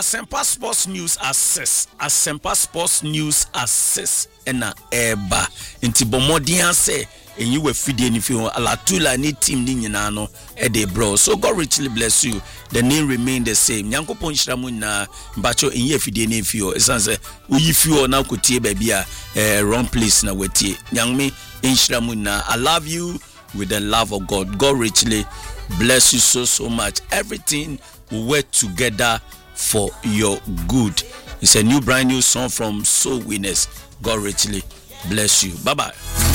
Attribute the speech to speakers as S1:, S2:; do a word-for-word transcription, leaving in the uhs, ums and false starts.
S1: Asempa Sports News Access. Asempa Sports News Access. Ena eba. Inti bomodian say. And you were feeding if you alatula ni team ni nyina no e de bro. So God richly bless you. The name remain the same. Nyanko ponchiramu na mbacho inye feeding if you esanse uyi fio na kotie baby a wrong place na wetie. Nyangme inshiramu na. I love you with the love of God. God richly bless you so so much. Everything will work together for your good. It's a new brand new song from Soul Winners. God richly bless you. Bye bye.